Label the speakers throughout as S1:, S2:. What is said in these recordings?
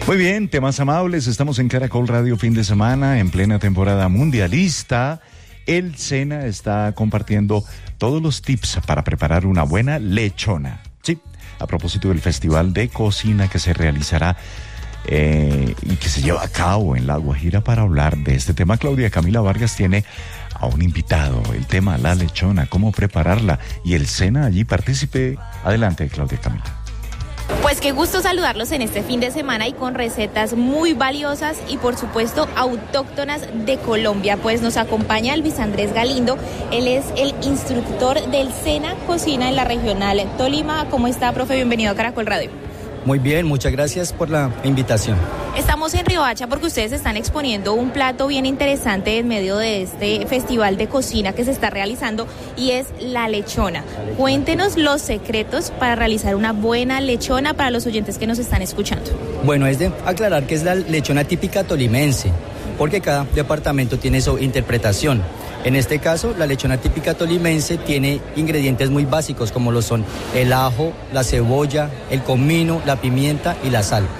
S1: Muy bien, temas amables, estamos en Caracol Radio fin de semana, en plena temporada mundialista. El SENA está compartiendo todos los tips para preparar una buena lechona. Sí, a propósito del Festival de Cocina que se realizará y que se lleva a cabo en La Guajira. Para hablar de este tema, Claudia Camila Vargas tiene a un invitado, el tema la lechona, cómo prepararla, y el SENA allí participe. Adelante, Claudia Camila.
S2: Pues qué gusto saludarlos en este fin de semana y con recetas muy valiosas y por supuesto autóctonas de Colombia. Pues nos acompaña Luis Andrés Galindo, él es el instructor del SENA Cocina en la Regional Tolima. ¿Cómo está, profe? Bienvenido a Caracol Radio.
S3: Muy bien, muchas gracias por la invitación. Estamos
S2: en Riohacha porque ustedes están exponiendo un plato bien interesante en medio de este festival de cocina que se está realizando y es la lechona. Cuéntenos los secretos para realizar una buena lechona para los oyentes que nos están escuchando.
S3: Bueno, es de aclarar que es la lechona típica tolimense, porque cada departamento tiene su interpretación. En este caso, la lechona típica tolimense tiene ingredientes muy básicos como lo son el ajo, la cebolla, el comino, la pimienta y la sal.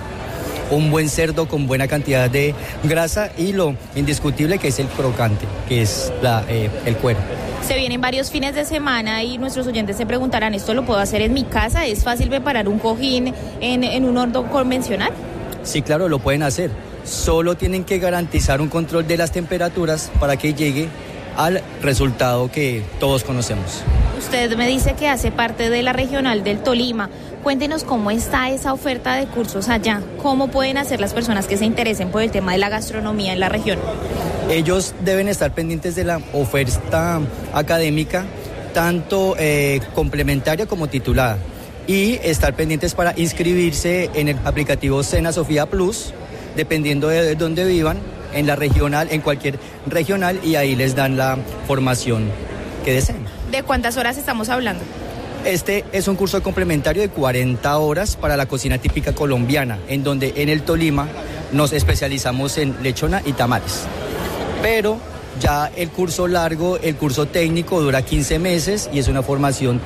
S3: Un buen cerdo con buena cantidad de grasa y lo indiscutible que es el crocante, que es el cuero.
S2: Se vienen varios fines de semana y nuestros oyentes se preguntarán, ¿esto lo puedo hacer en mi casa? ¿Es fácil preparar un cojín en un horno convencional?
S3: Sí, claro, lo pueden hacer. Solo tienen que garantizar un control de las temperaturas para que llegue al resultado que todos conocemos.
S2: Usted me dice que hace parte de la Regional del Tolima. Cuéntenos cómo está esa oferta de cursos allá. ¿Cómo pueden hacer las personas que se interesen por el tema de la gastronomía en la región?
S3: Ellos deben estar pendientes de la oferta académica, tanto complementaria como titulada, y estar pendientes para inscribirse en el aplicativo SENA Sofía Plus, dependiendo de dónde vivan, en la regional, en cualquier regional, y ahí les dan la formación que deseen.
S2: ¿De cuántas horas estamos hablando?
S3: Este es un curso complementario de 40 horas para la cocina típica colombiana, en donde en el Tolima nos especializamos en lechona y tamales. Pero ya el curso largo, el curso técnico, dura 15 meses y es una formación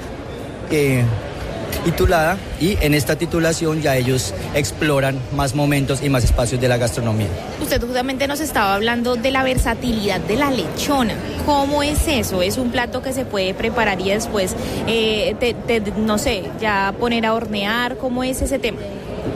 S3: titulada, y en esta titulación ya ellos exploran más momentos y más espacios de la gastronomía.
S2: Usted justamente nos estaba hablando de la versatilidad de la lechona. ¿Cómo es eso? ¿Es un plato que se puede preparar y después, no sé, ya poner a hornear? ¿Cómo es ese tema?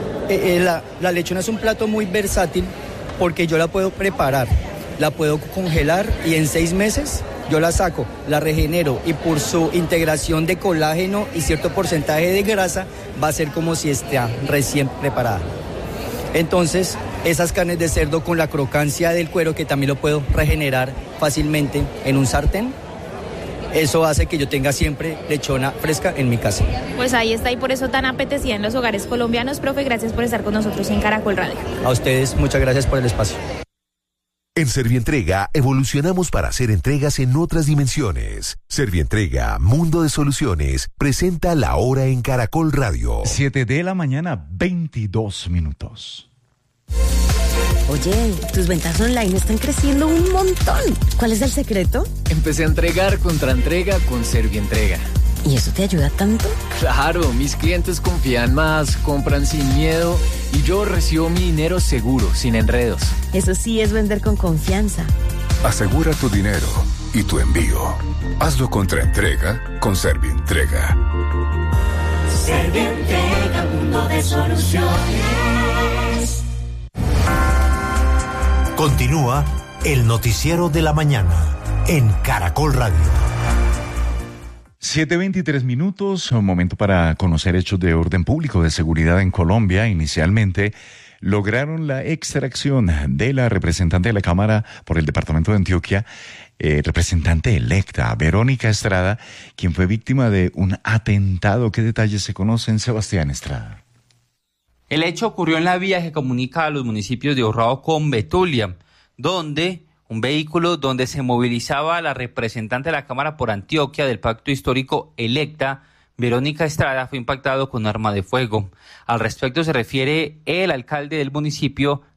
S3: La lechona es un plato muy versátil porque yo la puedo preparar, la puedo congelar y en 6 meses yo la saco, la regenero, y por su integración de colágeno y cierto porcentaje de grasa va a ser como si esté recién preparada. Entonces, esas carnes de cerdo con la crocancia del cuero, que también lo puedo regenerar fácilmente en un sartén, eso hace que yo tenga siempre lechona fresca en mi casa.
S2: Pues ahí está, y por eso tan apetecida en los hogares colombianos. Profe, gracias por estar con nosotros en Caracol Radio.
S3: A ustedes, muchas gracias por el espacio.
S4: En Servientrega evolucionamos para hacer entregas en otras dimensiones. Servientrega, Mundo de Soluciones, presenta La Hora en Caracol Radio.
S1: 7:22 a.m.
S5: Oye, tus ventas online están creciendo un montón. ¿Cuál es el secreto?
S6: Empecé a entregar contra entrega con Servientrega.
S5: ¿Y eso te ayuda tanto?
S6: Claro, mis clientes confían más, compran sin miedo y yo recibo mi dinero seguro, sin enredos.
S5: Eso sí es vender con confianza.
S7: Asegura tu dinero y tu envío. Hazlo contra entrega con Servientrega.
S8: Servientrega, mundo de soluciones.
S9: Continúa el noticiero de la mañana en Caracol Radio.
S1: 7:23 a.m, un momento para conocer hechos de orden público de seguridad en Colombia. Inicialmente lograron la extracción de la representante de la Cámara por el departamento de Antioquia, representante electa, Verónica Estrada, quien fue víctima de un atentado. ¿Qué detalles se conocen, Sebastián Estrada?
S10: El hecho ocurrió en la vía que comunica a los municipios de Urrao con Betulia, donde un vehículo donde se movilizaba la representante de la Cámara por Antioquia del Pacto Histórico electa, Verónica Estrada, fue impactado con arma de fuego. Al respecto se refiere el alcalde del municipio,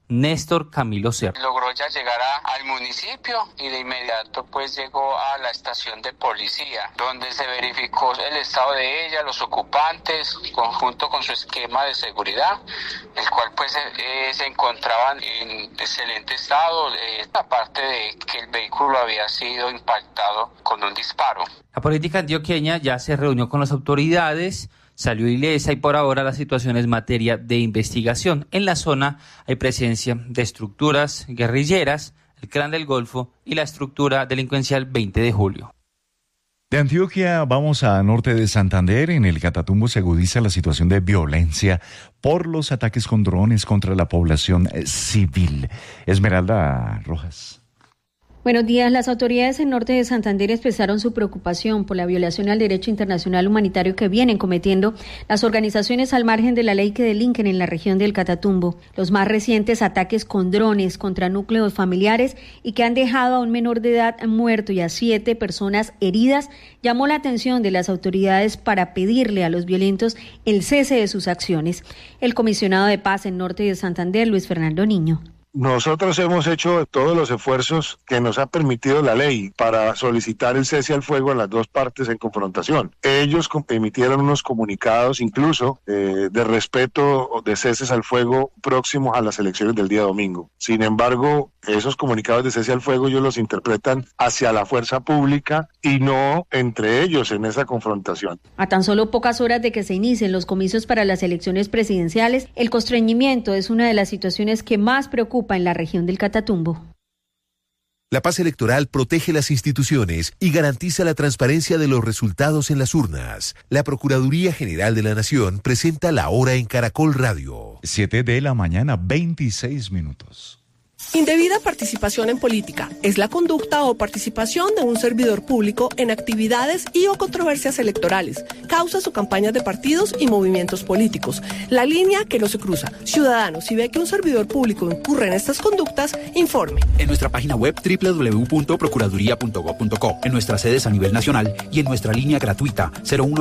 S10: Néstor Camilo Cerro.
S11: Logró ya llegar al municipio y de inmediato pues llegó a la estación de policía, donde se verificó el estado de ella, los ocupantes, junto con su esquema de seguridad, el cual pues se encontraban en excelente estado, aparte de que el vehículo había sido impactado con un disparo.
S10: La política antioqueña ya se reunió con las autoridades, salió ilesa y por ahora la situación es materia de investigación. En la zona hay presencia de estructuras guerrilleras, el Clan del Golfo y la estructura delincuencial 20 de julio.
S1: De Antioquia vamos a norte de Santander. En el Catatumbo se agudiza la situación de violencia por los ataques con drones contra la población civil. Esmeralda Rojas.
S12: Buenos días. Las autoridades en norte de Santander expresaron su preocupación por la violación al derecho internacional humanitario que vienen cometiendo las organizaciones al margen de la ley que delinquen en la región del Catatumbo. Los más recientes ataques con drones contra núcleos familiares y que han dejado a un menor de edad muerto y a 7 personas heridas llamó la atención de las autoridades para pedirle a los violentos el cese de sus acciones. El comisionado de paz en norte de Santander, Luis Fernando Niño.
S13: Nosotros hemos hecho todos los esfuerzos que nos ha permitido la ley para solicitar el cese al fuego a las dos partes en confrontación. Ellos emitieron unos comunicados incluso de respeto de ceses al fuego próximos a las elecciones del día domingo. Sin embargo, esos comunicados de cese al fuego ellos los interpretan hacia la fuerza pública y no entre ellos en esa confrontación.
S12: A tan solo pocas horas de que se inicien los comicios para las elecciones presidenciales, el constreñimiento es una de las situaciones que más preocupa en la región del Catatumbo.
S4: La paz electoral protege las instituciones y garantiza la transparencia de los resultados en las urnas. La Procuraduría General de la Nación presenta La Hora en Caracol Radio.
S1: 7 de la mañana, 26 minutos.
S14: Indebida participación en política es la conducta o participación de un servidor público en actividades y o controversias electorales, causas o campañas de partidos y movimientos políticos. La línea que no se cruza. Ciudadano, si ve que un servidor público incurre en estas conductas, informe.
S15: En nuestra página web www.procuraduría.gov.co, en nuestras sedes a nivel nacional y en nuestra línea gratuita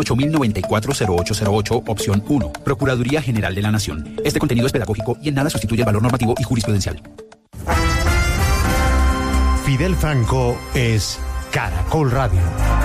S15: 018-094-0808, opción 1. Procuraduría General de la Nación. Este contenido es pedagógico y en nada sustituye el valor normativo y jurisprudencial.
S9: Fidel Franco es Caracol Radio.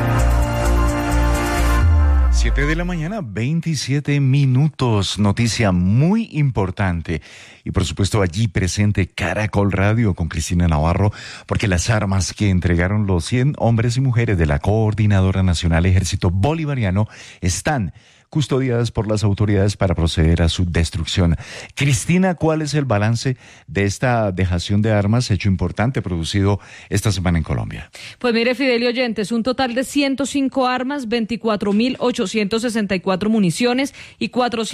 S1: 7 de la mañana, 27 minutos. Noticia muy importante. Y por supuesto allí presente Caracol Radio con Cristina Navarro, porque las armas que entregaron los 100 hombres y mujeres de la Coordinadora Nacional Ejército Bolivariano están custodiadas por las autoridades para proceder a su destrucción. Cristina, ¿cuál es el balance de esta dejación de armas, hecho importante producido esta semana en Colombia?
S16: Pues mire, Fidel y oyentes, un total de 105 armas, 24.864 municiones y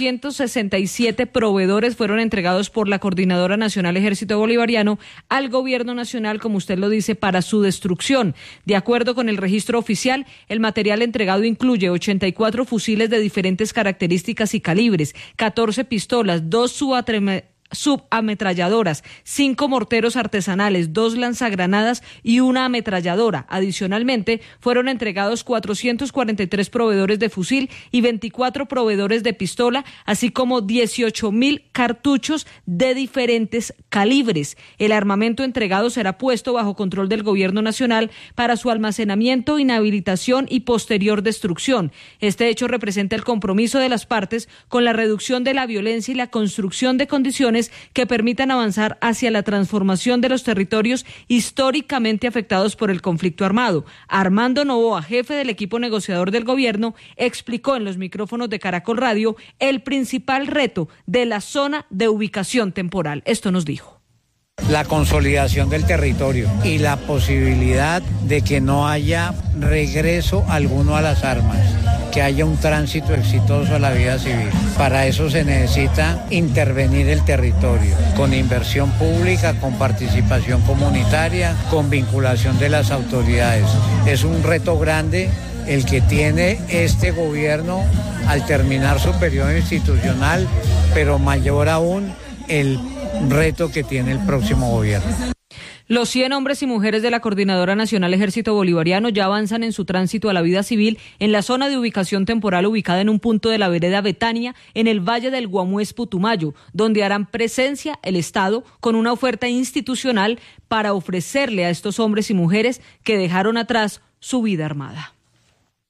S16: 467 proveedores fueron entregados por la Coordinadora Nacional Ejército Bolivariano al Gobierno Nacional, como usted lo dice, para su destrucción. De acuerdo con el registro oficial, el material entregado incluye 84 fusiles de diferentes características y calibres, 14 pistolas, 2 subametralladoras, 5 morteros artesanales, 2 lanzagranadas y una ametralladora. Adicionalmente, fueron entregados 443 proveedores de fusil y 24 proveedores de pistola, así como 18.000 cartuchos de diferentes calibres. El armamento entregado será puesto bajo control del Gobierno Nacional para su almacenamiento, inhabilitación y posterior destrucción. Este hecho representa el compromiso de las partes con la reducción de la violencia y la construcción de condiciones que permitan avanzar hacia la transformación de los territorios históricamente afectados por el conflicto armado. Armando Novoa, jefe del equipo negociador del gobierno, explicó en los micrófonos de Caracol Radio el principal reto de la zona de ubicación temporal. Esto nos dijo.
S17: La consolidación del territorio y la posibilidad de que no haya regreso alguno a las armas, que haya un tránsito exitoso a la vida civil. Para eso se necesita intervenir el territorio, con inversión pública, con participación comunitaria, con vinculación de las autoridades. Es un reto grande el que tiene este gobierno al terminar su periodo institucional, pero mayor aún el reto que tiene el próximo gobierno.
S16: Los 100 hombres y mujeres de la Coordinadora Nacional Ejército Bolivariano ya avanzan en su tránsito a la vida civil en la zona de ubicación temporal ubicada en un punto de la vereda Betania, en el Valle del Guamués Putumayo, donde harán presencia el Estado con una oferta institucional para ofrecerle a estos hombres y mujeres que dejaron atrás su vida armada.